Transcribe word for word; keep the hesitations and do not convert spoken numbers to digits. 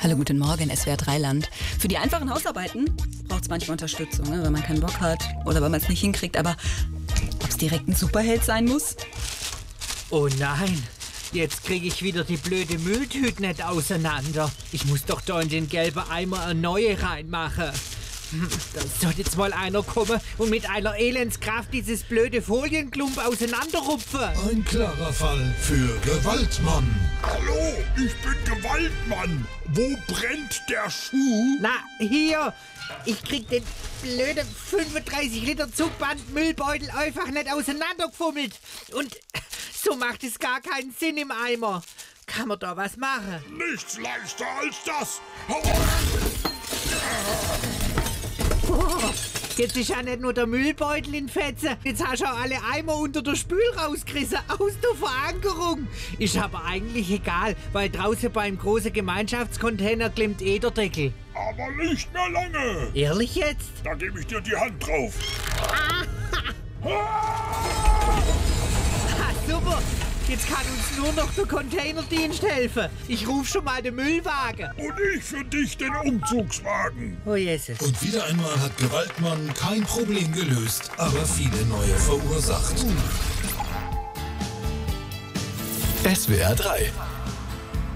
Hallo, guten Morgen, S W R drei Land. Für die einfachen Hausarbeiten braucht es manchmal Unterstützung, ne? Wenn man keinen Bock hat oder wenn man es nicht hinkriegt. Aber ob es direkt ein Superheld sein muss? Oh nein, jetzt kriege ich wieder die blöde Mülltüte nicht auseinander. Ich muss doch da in den gelben Eimer eine neue reinmachen. Da soll jetzt mal einer kommen und mit einer Elendskraft dieses blöde Folienklump auseinanderrupfen. Ein klarer Fall für Gewaltmann. Hallo, ich bin Gewaltmann. Wo brennt der Schuh? Na, hier. Ich krieg den blöden fünfunddreißig Liter Zugband-Müllbeutel einfach nicht auseinandergefummelt. Und so macht es gar keinen Sinn im Eimer. Kann man da was machen? Nichts leichter als das. Hau Oh, jetzt ist ja nicht nur der Müllbeutel in Fetze. Jetzt hast du auch alle Eimer unter der Spül rausgerissen. Aus der Verankerung. Ist aber eigentlich egal, weil draußen beim großen Gemeinschaftscontainer klemmt eh der Deckel. Aber nicht mehr lange. Ehrlich jetzt? Da gebe ich dir die Hand drauf. Ah, super. Jetzt kann uns nur noch der Containerdienst helfen. Ich rufe schon mal den Müllwagen. Und ich für dich den Umzugswagen. Oh Jesus. Und wieder einmal hat Gewaltmann kein Problem gelöst, aber viele neue verursacht. S W R drei